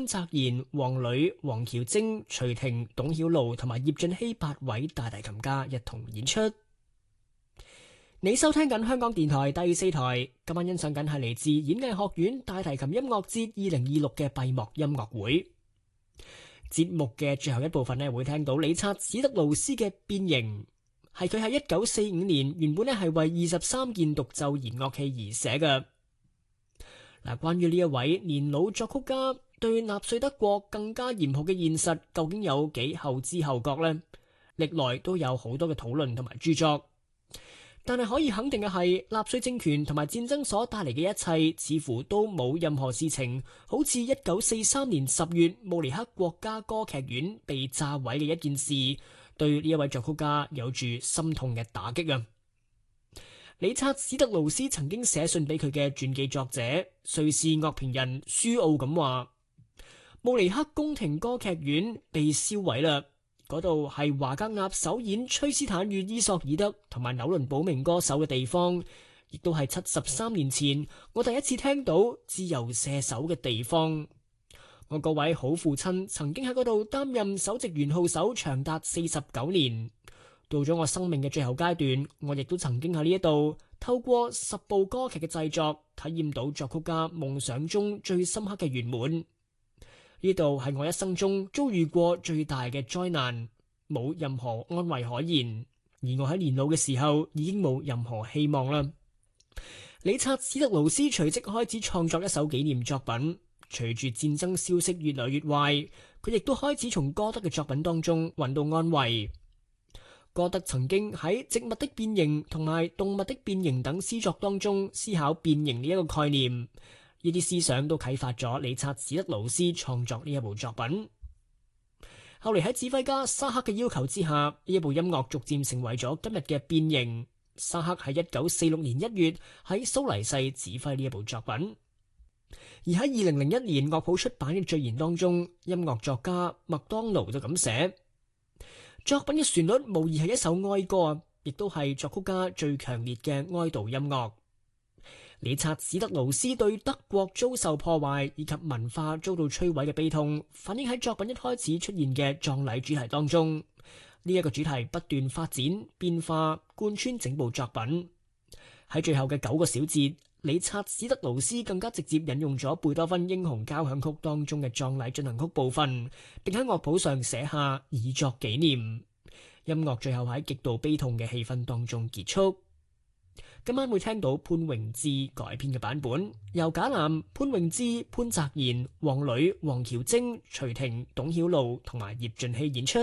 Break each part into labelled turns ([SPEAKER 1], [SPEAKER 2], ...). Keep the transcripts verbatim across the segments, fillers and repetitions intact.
[SPEAKER 1] 潘澤賢、黃磊、黃喬晶、徐婷、董曉露同埋葉俊熙八位大提琴家一同演出。你收聽緊香港電台第四台，今晚欣賞緊係嚟自演藝學院大提琴音樂節二零二六嘅閉幕音樂會。節目嘅最後一部分呢，會聽到理察史特勞斯嘅變形，係佢喺一九四五年原本呢係為二十三件獨奏弦樂器而寫嘅。嗱，關於呢一位年老作曲家對納粹德國更加嚴酷嘅現實究竟有幾後知後覺呢？歷來都有好多嘅討論同埋著作。但係可以肯定嘅係，納粹政權同埋戰爭所帶嚟嘅一切，似乎都冇任何事情，好似一九四三年十月慕尼黑國家歌劇院被炸毀嘅一件事，對呢一位作曲家有住心痛嘅打擊啊！理察史特勞斯曾經寫信俾佢嘅傳記作者瑞士樂評人舒奧咁話：慕尼黑宮廷歌劇院被燒毀啦。嗰度係華格納首演崔斯坦與伊索爾德同埋紐倫堡鳴歌手嘅地方，亦都係七十三年前我第一次聽到自由射手嘅地方。我嗰位好父親曾經喺嗰度擔任首席圓號手長達四十九年。到咗我生命嘅最後階段，我亦都曾經喺呢一度透過十部歌劇嘅製作，體驗到作曲家夢想中最深刻嘅圓滿。呢度係我一生中遭遇過最大嘅災難，冇任何安慰可言，而我喺年老嘅時候已經冇任何希望啦。理察史特勞斯隨即開始創作一首紀念作品，隨住戰爭消息越來越壞，佢亦都開始從歌德嘅作品當中揾到安慰。歌德曾經喺植物的變形同埋動物的變形等詩作當中思考變形呢一個概念。呢啲思想都啟發咗理察史特勞斯創作呢一部作品。後嚟喺指揮家沙克嘅要求之下，呢一部音樂逐漸成為咗今日嘅變形。沙克喺一九四六年一月喺蘇黎世指揮呢一部作品。而喺二零零一年樂譜出版嘅序言當中，音樂作家麥當勞就咁寫：作品嘅旋律無疑係一首哀歌，亦都係作曲家最強烈嘅哀悼音樂。理察史特勞斯對德國遭受破壞以及文化遭到摧毀嘅悲痛，反映喺作品一開始出現嘅葬禮主題當中。呢一個主題不斷發展變化，貫穿整部作品。喺最後嘅九個小節，理察史特勞斯更加直接引用咗貝多芬英雄交響曲當中嘅葬禮進行曲部分，並喺樂譜上寫下以作紀念。音樂最後喺極度悲痛嘅氣氛當中結束。今晚會聽到潘榮志改編嘅版本，由賈南、潘榮志、潘澤賢、黃磊、黃喬晶、徐婷、董曉露同埋葉俊熙演出。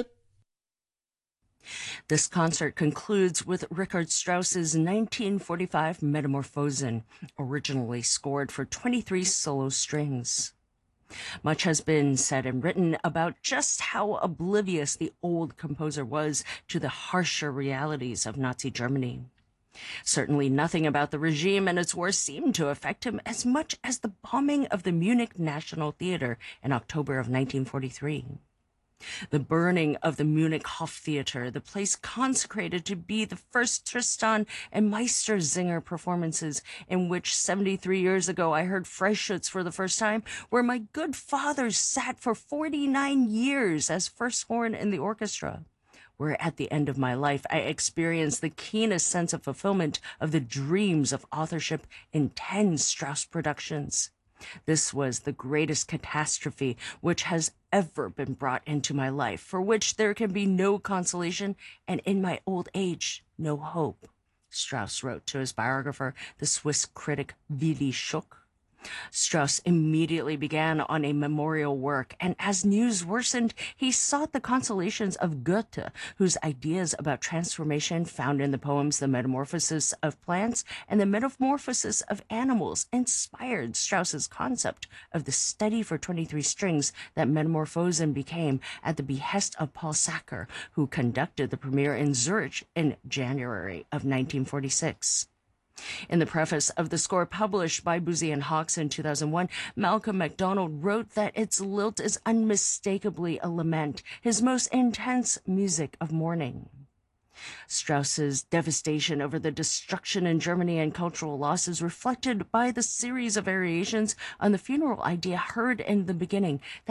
[SPEAKER 2] This concert concludes with Richard Strauss's nineteen forty-five Metamorphosen, originally scored for twenty-three solo strings. Much has been said and written about just how oblivious the old composer was to the harsher realities of Nazi Germany. Certainly nothing about the regime and its wars seemed to affect him as much as the bombing of the Munich National Theatre in October of nineteen forty-three. The burning of the Munich Hoftheater, the place consecrated to be the first Tristan and Meistersinger performances, in which seventy-three years ago I heard Freischütz for the first time, where my good father sat for forty-nine years as first horn in the orchestra, where at the end of my life I experienced the keenest sense of fulfillment of the dreams of authorship in ten Strauss productions. This was the greatest catastrophe which has ever been brought into my life, for which there can be no consolation, and in my old age, no hope, Strauss wrote to his biographer, the Swiss critic Willy Schuck. Strauss immediately began on a memorial work, and as news worsened, he sought the consolations of Goethe, whose ideas about transformation found in the poems The Metamorphosis of Plants and The Metamorphosis of Animals inspired Strauss's concept of the study for twenty-three strings that Metamorphosen became at the behest of Paul Sacher, who conducted the premiere in Zurich in January of nineteen forty-six. In the preface of the score published by Boosey and Hawkes in two thousand one, Malcolm MacDonald wrote that its lilt is unmistakably a lament, his most intense music of mourning. Strauss's devastation over the destruction in Germany and cultural loss is reflected by the series of variations on the funeral idea heard in the beginning that